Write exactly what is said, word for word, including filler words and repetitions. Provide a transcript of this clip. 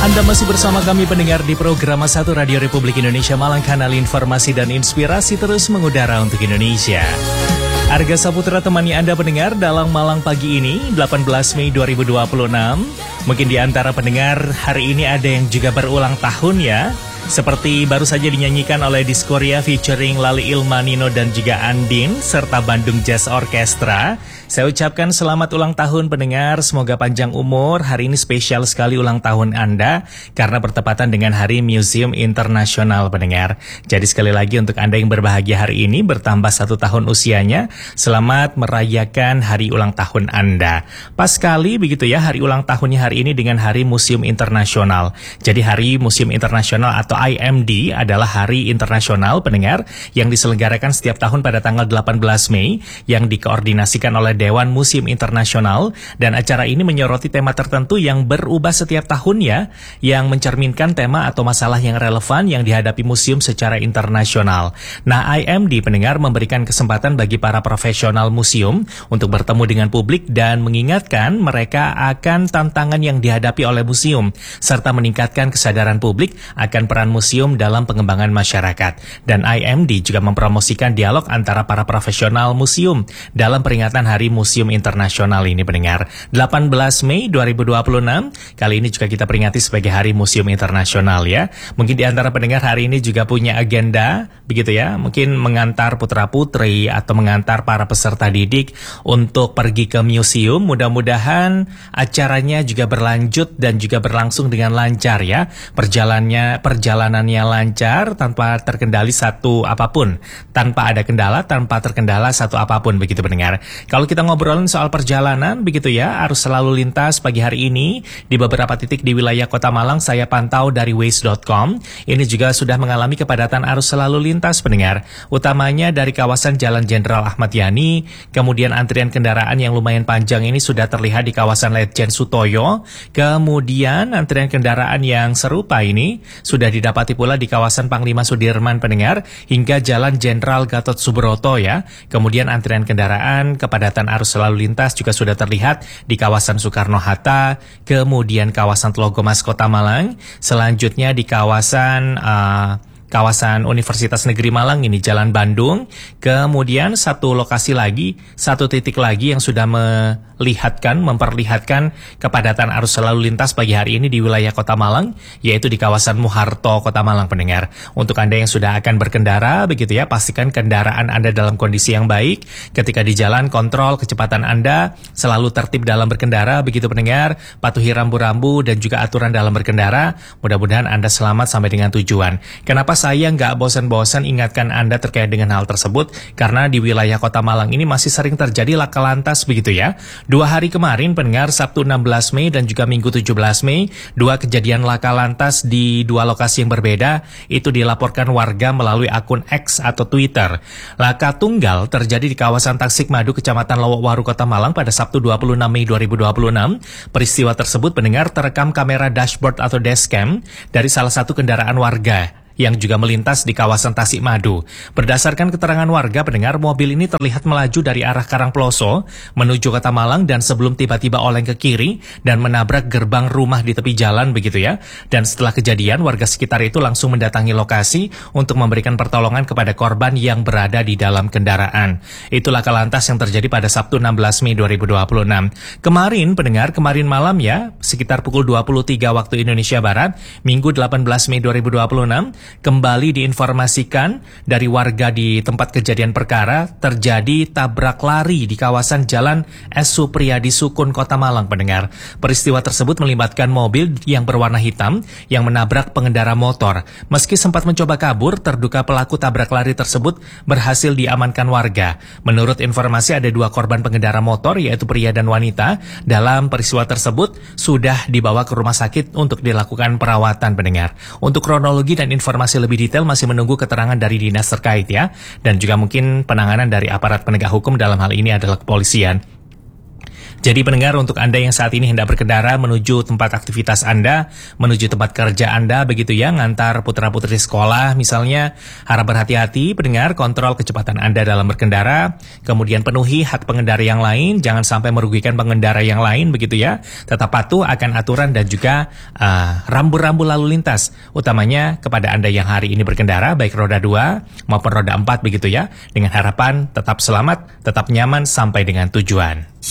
Anda masih bersama kami pendengar di program satu Radio Republik Indonesia Malang, kanal informasi dan inspirasi terus mengudara untuk Indonesia. Arga Saputra temani Anda pendengar dalam Malang pagi ini, delapan belas Mei dua ribu dua puluh enam. Mungkin di antara pendengar hari ini ada yang juga berulang tahun ya. Seperti baru saja dinyanyikan oleh Diskoria featuring Lali Ilmanino dan juga Andin serta Bandung Jazz Orchestra. Saya ucapkan selamat ulang tahun pendengar, semoga panjang umur. Hari ini spesial sekali ulang tahun Anda karena bertepatan dengan Hari Museum Internasional pendengar. Jadi sekali lagi untuk Anda yang berbahagia hari ini bertambah satu tahun usianya, selamat merayakan hari ulang tahun Anda. Pas sekali begitu ya hari ulang tahunnya hari ini dengan Hari Museum Internasional. Jadi Hari Museum Internasional atau I M D adalah hari internasional pendengar yang diselenggarakan setiap tahun pada tanggal delapan belas Mei yang dikoordinasikan oleh Dewan Museum Internasional, dan acara ini menyoroti tema tertentu yang berubah setiap tahunnya yang mencerminkan tema atau masalah yang relevan yang dihadapi museum secara internasional. Nah, I M D pendengar memberikan kesempatan bagi para profesional museum untuk bertemu dengan publik dan mengingatkan mereka akan tantangan yang dihadapi oleh museum serta meningkatkan kesadaran publik akan peran museum dalam pengembangan masyarakat. Dan I M D juga mempromosikan dialog antara para profesional museum dalam peringatan Hari Museum Internasional ini pendengar. delapan belas Mei dua ribu dua puluh enam, kali ini juga kita peringati sebagai Hari Museum Internasional ya. Mungkin di antara pendengar hari ini juga punya agenda, begitu ya. Mungkin mengantar putra-putri atau mengantar para peserta didik untuk pergi ke museum. Mudah-mudahan acaranya juga berlanjut dan juga berlangsung dengan lancar ya. Perjalanannya, perjalanannya lancar tanpa terkendali satu apapun. Tanpa ada kendala, tanpa terkendala satu apapun begitu pendengar. Kalau kita ngobrolin soal perjalanan begitu ya, arus selalu lintas pagi hari ini di beberapa titik di wilayah Kota Malang saya pantau dari waze dot com. Ini juga sudah mengalami kepadatan arus selalu lintas pendengar, utamanya dari kawasan Jalan Jenderal Ahmad Yani. Kemudian antrian kendaraan yang lumayan panjang ini sudah terlihat di kawasan Ledjen Sutoyo. Kemudian antrian kendaraan yang serupa ini sudah didapati pula di kawasan Panglima Sudirman pendengar hingga Jalan Jenderal Gatot Subroto ya. Kemudian antrian kendaraan kepadatan arus selalu lintas juga sudah terlihat di kawasan Soekarno-Hatta, kemudian kawasan Telogomas Kota Malang, selanjutnya di kawasan uh, kawasan Universitas Negeri Malang ini Jalan Bandung, kemudian satu lokasi lagi, satu titik lagi yang sudah melihatkan, memperlihatkan kepadatan arus selalu lintas pagi hari ini di wilayah Kota Malang, yaitu di kawasan Muharto Kota Malang pendengar. Untuk Anda yang sudah akan berkendara, begitu ya, pastikan kendaraan Anda dalam kondisi yang baik. Ketika di jalan, kontrol kecepatan Anda, selalu tertib dalam berkendara, begitu pendengar, patuhi rambu-rambu dan juga aturan dalam berkendara. Mudah-mudahan Anda selamat sampai dengan tujuan. Kenapa saya nggak bosan-bosan ingatkan Anda terkait dengan hal tersebut? Karena di wilayah Kota Malang ini masih sering terjadi laka lantas begitu ya. Dua hari kemarin pendengar, Sabtu enam belas Mei dan juga Minggu tujuh belas Mei, dua kejadian laka lantas di dua lokasi yang berbeda itu dilaporkan warga melalui akun X atau Twitter. Laka tunggal terjadi di kawasan Tasikmadu, Kecamatan Lowokwaru, Kota Malang pada Sabtu dua puluh enam Mei dua ribu dua puluh enam. Peristiwa tersebut pendengar terekam kamera dashboard atau dashcam dari salah satu kendaraan warga yang juga melintas di kawasan Tasikmadu. Berdasarkan keterangan warga pendengar, mobil ini terlihat melaju dari arah Karangploso menuju Kota Malang dan sebelum tiba-tiba oleng ke kiri dan menabrak gerbang rumah di tepi jalan begitu ya. Dan setelah kejadian, warga sekitar itu langsung mendatangi lokasi untuk memberikan pertolongan kepada korban yang berada di dalam kendaraan. Itulah laka lantas yang terjadi pada Sabtu enam belas Mei dua ribu dua puluh enam. Kemarin pendengar, kemarin malam ya, sekitar pukul dua puluh tiga waktu Indonesia Barat, Minggu delapan belas Mei dua ribu dua puluh enam, kembali diinformasikan dari warga di tempat kejadian perkara terjadi tabrak lari di kawasan Jalan S. Supriyadi Sukun Kota Malang pendengar. Peristiwa tersebut melibatkan mobil yang berwarna hitam yang menabrak pengendara motor. Meski sempat mencoba kabur, terduga pelaku tabrak lari tersebut berhasil diamankan warga. Menurut informasi ada dua korban pengendara motor yaitu pria dan wanita. Dalam peristiwa tersebut sudah dibawa ke rumah sakit untuk dilakukan perawatan pendengar. Untuk kronologi dan informasi Informasi lebih detail masih menunggu keterangan dari dinas terkait ya. Dan juga mungkin penanganan dari aparat penegak hukum dalam hal ini adalah kepolisian. Jadi pendengar, untuk Anda yang saat ini hendak berkendara menuju tempat aktivitas Anda, menuju tempat kerja Anda begitu ya, ngantar putra-putri sekolah misalnya, harap berhati-hati pendengar, kontrol kecepatan Anda dalam berkendara, kemudian penuhi hak pengendara yang lain, jangan sampai merugikan pengendara yang lain begitu ya, tetap patuh akan aturan dan juga uh, rambu-rambu lalu lintas, utamanya kepada Anda yang hari ini berkendara, baik roda dua maupun roda empat begitu ya, dengan harapan tetap selamat, tetap nyaman sampai dengan tujuan.